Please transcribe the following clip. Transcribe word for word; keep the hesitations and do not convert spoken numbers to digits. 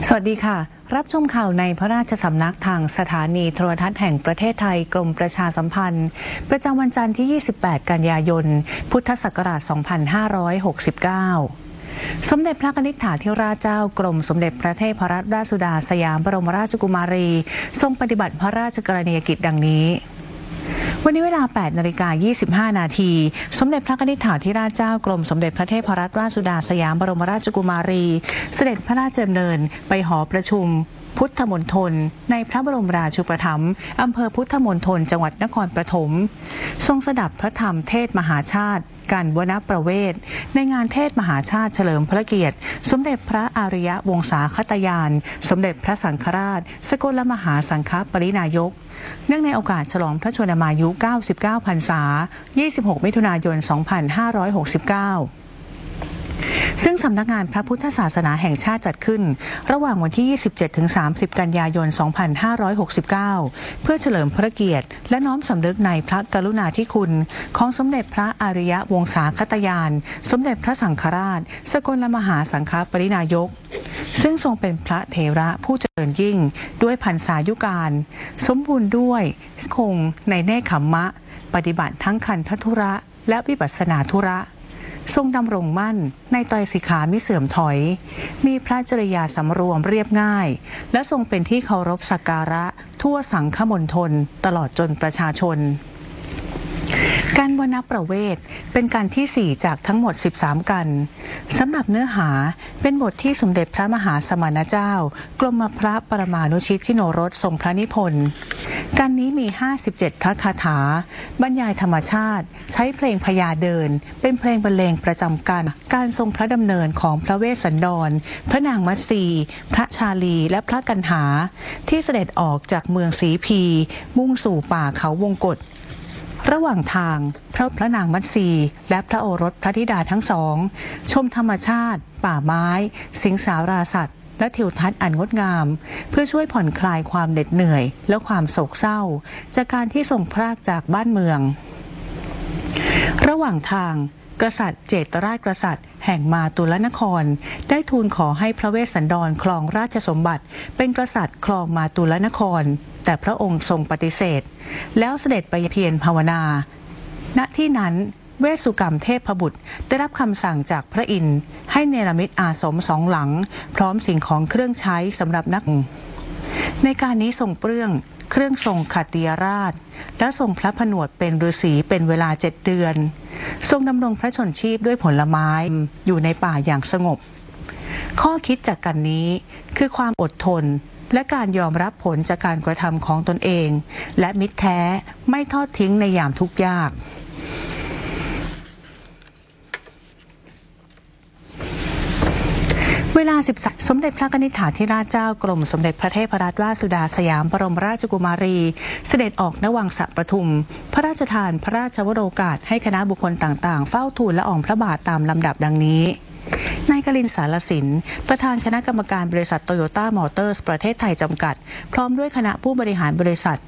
สวัสดีค่ะรับชมข่าวในพระราชสำนักทางสถานีโทรทัศน์แห่งประเทศไทยกรมประชาสัมพันธ์ประจำวันจันทร์ที่ยี่สิบแปดกันยายนพุทธศักราชสองพันห้าร้อยหกสิบเก้าสมเด็จพระนิธิถาธิราชเจ้ากรมสมเด็จพระเทพรัตนราชสุดาสยามบรมราชกุมารีทรงปฏิบัติพระราชกรณียกิจดังนี้วันนี้เวลา แปดนาฬิกายี่สิบห้า นาทีสมเด็จพระนิธิถาธิราชเจ้ากรมสมเด็จพระเทพรัตนราชสุดาสยามบรมราชกุมารีเสด็จพระราชดำเนินไปหอประชุมพุทธมณฑลในพระบรมราชูปถัมภ์อำเภอพุทธมณฑลจังหวัดนครปฐมทรงสดับพระธรรมเทศมหาชาติการวนประเวศในงานเทศมหาชาติเฉลิมพระเกียรติสมเด็จพระอารยวงศาคตยานสมเด็จพระสังฆราชสกลมหาสังฆปรินายกเนื่องในโอกาสฉลองพระชนมายุเก้าสิบเก้าพรรษายี่สิบหกมิถุนายนสองพันห้าร้อยหกสิบเก้าซึ่งสำนักงานพระพุทธศาสนาแห่งชาติจัดขึ้นระหว่างวันที่ ยี่สิบเจ็ดถึงสามสิบ กันยายน สองพันห้าร้อยหกสิบเก้า เพื่อเฉลิมพระเกียรติและน้อมสำนึกในพระกรุณาธิคุณของสมเด็จพระอารยวงศาคตยานสมเด็จพระสังฆราชสกลมหาสังฆปรินายกซึ่งทรงเป็นพระเถระผู้เจริญยิ่งด้วยพรรษายุการสมบูรณ์ด้วยคงในเนคขมมะปฏิบัติทั้งคันธทุระและวิปัสสนาธุระทรงดำรงมั่นในไตรสิกขามิเสื่อมถอยมีพระจริยาสำรวมเรียบง่ายและทรงเป็นที่เคารพสักการะทั่วสังฆมณฑลตลอดจนประชาชนการวนประเวศเป็นการที่สี่จากทั้งหมดสิบสามกันสำหรับเนื้อหาเป็นบทที่สมเด็จพระมหาสมณเจ้ากรมพระปรมานุชิตชิโนรสทรงพระนิพนธ์การนี้มีห้าสิบเจ็ดพระคาถาบรรยายธรรมชาติใช้เพลงพญาเดินเป็นเพลงบรรเลงประจำการการทรงพระดำเนินของพระเวสสันดรพระนางมัตสีพระชาลีและพระกันหาที่เสด็จออกจากเมืองศรีพีมุ่งสู่ป่าเขาวงกฏระหว่างทางพระพระนางมัตสีและพระโอรสพระธิดาทั้งสองชมธรรมชาติป่าไม้สิงสาราสัตว์และทิวทัศน์อันงดงามเพื่อช่วยผ่อนคลายความเหน็ดเหนื่อยและความโศกเศร้าจากการที่ทรงพรากจากบ้านเมืองระหว่างทางกษัตริย์เจตราชกษัตริย์แห่งมาตุลนครได้ทูลขอให้พระเวสสันดรครองราชสมบัติเป็นกษัตริย์ครองมาตุลนครแต่พระองค์ทรงปฏิเสธแล้วเสด็จไปเพียรภาวนาณที่นั้นเวสสุกรรมเทพบุตรได้รับคำสั่งจากพระอินทร์ให้เนรมิตอาสมสองหลังพร้อมสิ่งของเครื่องใช้สำหรับนักในการนี้ทรงเปลื้องเครื่องทรงขัตติยราชและทรงพระผนวดเป็นฤาษีเป็นเวลาเจ็ดเดือนทรงดำรงพระชนชีพด้วยผลไม้อยู่ในป่าอย่างสงบข้อคิดจากกันนี้คือความอดทนและการยอมรับผลจากการกระทำของตนเองและมิตรแท้ไม่ทอดทิ้งในยามทุกข์ยากเวลาสิบสามสมเด็จพระนิธิถาธิราชเจ้ากรมสมเด็จพระเทพรัตนราชสุดาสยามบรมราชกุมารีเสด็จออกณวังสะประทุมพระราชทานพระราชวโรกาสให้คณะบุคคลต่างๆเฝ้าทูลละอองพระบาทตามลำดับดังนี้นายกลินสารสินประธานคณะกรรมการบริษัทโตโยต้ามอเตอร์สประเทศไทยจำกัดพร้อมด้วยคณะผู้บริหารบริษัท